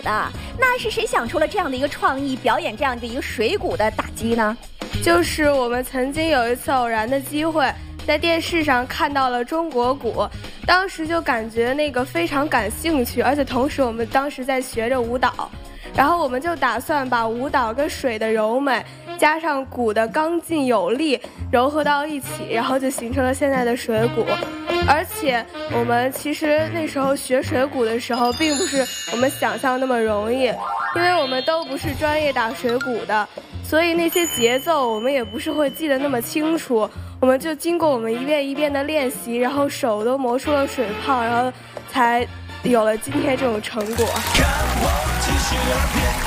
的。那是谁想出了这样的一个创意，表演这样的一个水鼓的打击呢？ 就是我们曾经有一次偶然的机会，在电视上看到了中国鼓，当时就感觉那个非常感兴趣，而且同时我们当时在学着舞蹈，然后我们就打算把舞蹈跟水的柔美加上鼓的刚劲有力糅合到一起，然后就形成了现在的水鼓。而且我们其实那时候学水鼓的时候并不是我们想象那么容易，因为我们都不是专业打水鼓的，所以那些节奏我们也不是会记得那么清楚，我们就经过我们一遍一遍的练习，然后手都磨出了水泡，然后才有了今天这种成果。